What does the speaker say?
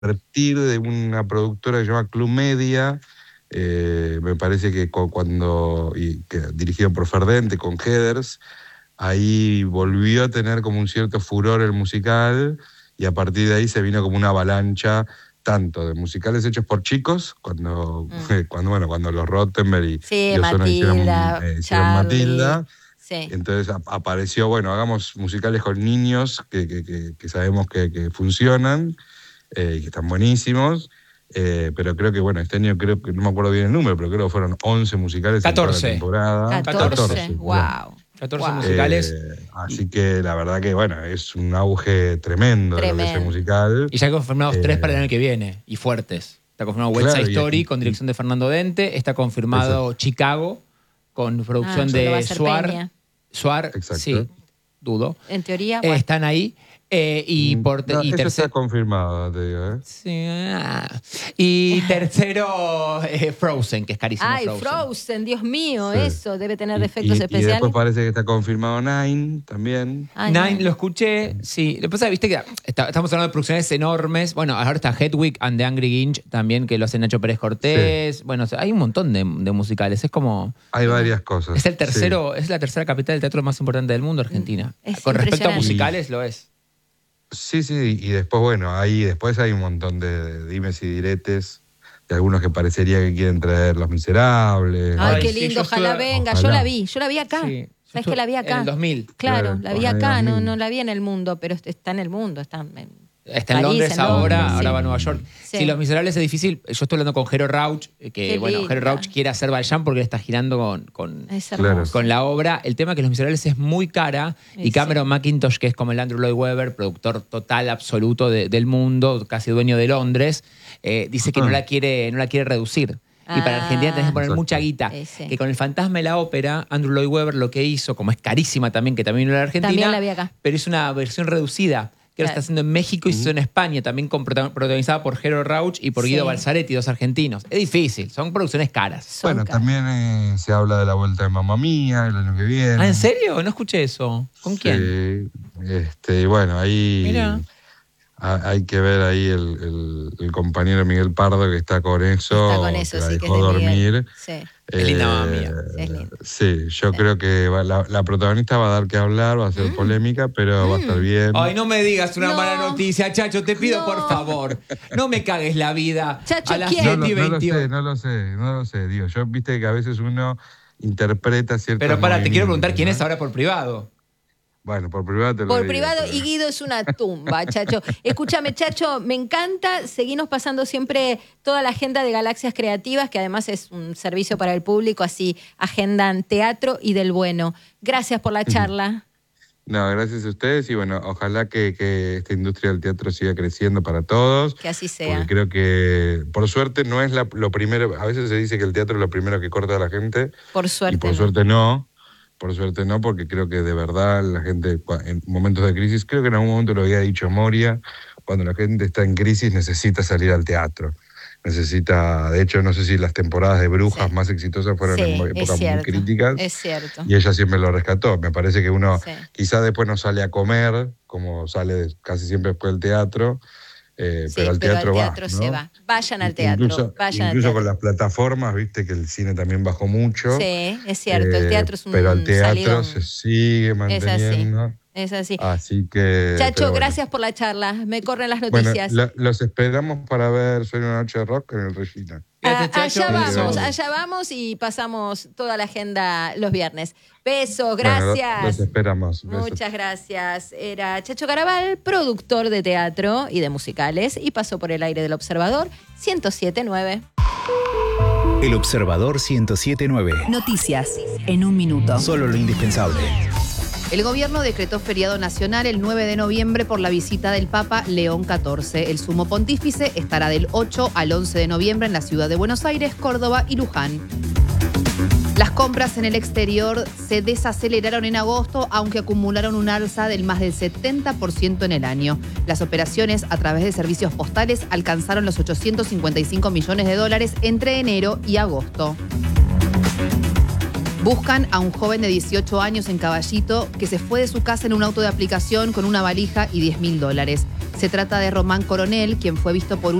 partir de una productora que se llama Club Media, me parece que dirigido por Ferdente, con Heathers, ahí volvió a tener como un cierto furor el musical, y a partir de ahí se vino como una avalancha tanto de musicales hechos por chicos, cuando los Rottenberg y Osuna hicieron Matilda. Sí. Entonces apareció, bueno, hagamos musicales con niños que sabemos que funcionan y que están buenísimos. Pero creo que, bueno, este año creo que, no me acuerdo bien el número, pero creo que fueron 11 musicales 14. en toda la temporada. 14, wow. 14 musicales. Así que la verdad que, bueno, es un auge tremendo de lo que es el musical. Y ya hay confirmados 3 para el año que viene, y fuertes. Está confirmado West Side Story con dirección de Fernando Dente. Está confirmado Chicago con producción de Suar, sí, dudo. En teoría, están ahí. Eso está confirmado, te digo. Sí, y tercero, Frozen, que es carísimo. Ay, Frozen, Dios mío, eso debe tener efectos especiales. Y después parece que está confirmado Nine también. Nine, lo escuché, sí. Lo que pasa es que, viste, que estamos hablando de producciones enormes. Bueno, ahora está Hedwig and the Angry Inch también, que lo hace Nacho Pérez Cortés. Sí. Bueno, hay un montón de musicales. Es como... Hay varias cosas. Es es la tercera capital del teatro más importante del mundo, Argentina. Con respecto a musicales, lo es. Sí, y después, bueno, después hay un montón de dimes y diretes de algunos que parecería que quieren traer Los Miserables. Ay, qué lindo, ojalá venga. Ojalá. Yo la vi acá. Sí, ¿sabes que la vi acá? En el 2000. Claro, la vi acá, no la vi en el mundo, pero está en el mundo, está en Londres ahora va a Nueva York. Sí, Los Miserables es difícil. Yo estoy hablando con Jero Rauch, que Jero Rauch quiere hacer Valjean porque él está girando con la obra. El tema es que Los Miserables es muy cara y Cameron McIntosh, que es como el Andrew Lloyd Webber, productor total, absoluto del mundo, casi dueño de Londres, dice que no la quiere reducir. Y para Argentina tenés que poner mucha guita. Que con El Fantasma de la Ópera, Andrew Lloyd Webber lo que hizo, como es carísima también, que también vino a la Argentina, también la vi acá. Pero es una versión reducida. Que ahora está haciendo en México y se hizo en España, también protagonizada por Jero Rauch y por Guido Balzaretti, 2 argentinos. Es difícil, son producciones caras. También se habla de la vuelta de Mamma Mía el año que viene. ¿En serio? No escuché eso. ¿Con quién? Bueno, ahí... Mira. Hay que ver ahí el compañero Miguel Pardo que está con eso. Que la dejó dormir. Sí. Es linda Mamma Mía. Es linda. Sí, yo creo que la protagonista va a dar que hablar, va a ser polémica, pero va a estar bien. Ay, no me digas una mala noticia, Chacho, te pido por favor. No me cagues la vida. Chacho, a las 7:21. No lo sé, digo. Yo, viste que a veces uno interpreta ciertas... Pero te quiero preguntar quién es ahora por privado. Bueno, por privado te lo Por digo, privado, y Guido es una tumba, Chacho. Escúchame, Chacho, me encanta. Seguimos pasando siempre toda la agenda de Galaxias Creativas, que además es un servicio para el público, así agendan teatro y del bueno. Gracias por la charla. No, gracias a ustedes y bueno, ojalá que esta industria del teatro siga creciendo para todos. Que así sea. Porque creo que, por suerte, no es lo primero. A veces se dice que el teatro es lo primero que corta a la gente. Por suerte. Y por suerte no. Por suerte no, porque creo que de verdad la gente en momentos de crisis, creo que en algún momento lo había dicho Moria, cuando la gente está en crisis necesita salir al teatro. De hecho, no sé si las temporadas de Brujas más exitosas fueron en épocas muy críticas. Es cierto. Y ella siempre lo rescató. Me parece que uno quizás después no sale a comer, como sale casi siempre después del teatro, pero al teatro se va. Vayan al teatro. Incluso con las plataformas, viste que el cine también bajó mucho. Sí, es cierto. El teatro es un pero al teatro salidón. se sigue manteniendo. Es así. Así que... Chacho, gracias por la charla. Me corren las noticias. Bueno, los esperamos para ver Sueño una noche de rock en el Regina. Allá vamos y pasamos toda la agenda los viernes. Besos, gracias. Bueno, los esperamos. Muchas gracias. Era Chacho Garabal, productor de teatro y de musicales, y pasó por el aire del Observador 107.9. El Observador 107.9. Noticias en un minuto. Solo lo indispensable. El gobierno decretó feriado nacional el 9 de noviembre por la visita del Papa León XIV. El sumo pontífice estará del 8 al 11 de noviembre en la ciudad de Buenos Aires, Córdoba y Luján. Las compras en el exterior se desaceleraron en agosto, aunque acumularon un alza del más del 70% en el año. Las operaciones a través de servicios postales alcanzaron los $855 millones entre enero y agosto. Buscan a un joven de 18 años en Caballito que se fue de su casa en un auto de aplicación con una valija y $10.000. Se trata de Román Coronel, quien fue visto por